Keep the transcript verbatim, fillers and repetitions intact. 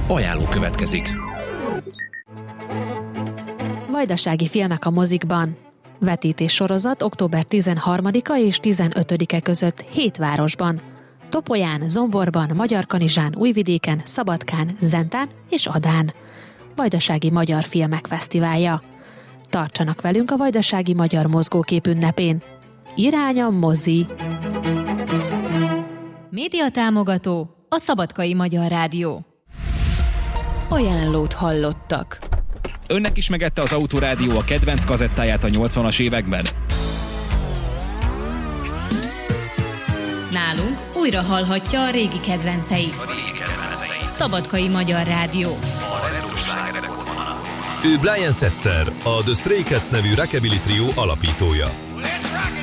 Ajánló következik. Vajdasági filmek a mozikban. Vetítés sorozat október tizenharmadika és tizenötödike között hét városban. Topolyán, Zomborban, Magyarkanizsán, Újvidéken, Szabadkán, Zentán és Adán. Vajdasági Magyar Filmek Fesztiválja. Tartsanak velünk a Vajdasági Magyar Mozgókép ünnepén. Irány a mozi! Média támogató a Szabadkai Magyar Rádió. Ajánlót hallottak. Önnek is megette az Autorádió a kedvenc kazettáját a nyolcvanas években? Nálunk újra hallhatja a régi kedvenceit. Szabadkai Magyar Rádió. Ő Brian Setzer, a The Stray Cats nevű rockabilly trió alapítója.